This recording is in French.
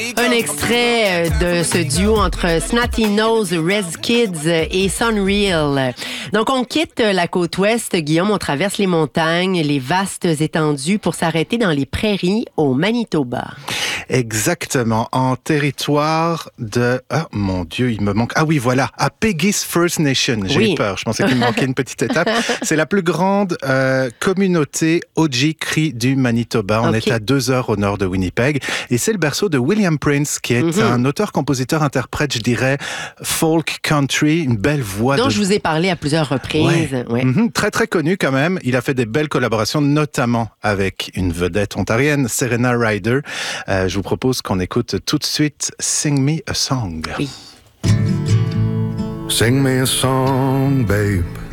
Un extrait de ce duo entre Snotty Nose, Rez Kids et Sunreal. Donc, on quitte la côte ouest, Guillaume, on traverse les montagnes, les vastes étendues pour s'arrêter dans les prairies au Manitoba. Exactement, en territoire de... Ah, mon Dieu, il me manque... Ah oui, voilà, à Peggy's First Nation. J'ai eu peur, je pensais qu'il me manquait une petite étape. C'est la plus grande communauté Oji-Cree du Manitoba. On est à 2 heures au nord de Winnipeg. Et c'est le berceau de William Prince, qui est un auteur, compositeur, interprète, je dirais, folk country, une belle voix. Dont je vous ai parlé à plusieurs reprises. Ouais. Très, très connu quand même. Il a fait des belles collaborations, notamment avec une vedette ontarienne, Serena Ryder. Je vous propose qu'on écoute tout de suite Sing Me a Song. Oui. Sing me a song, babe.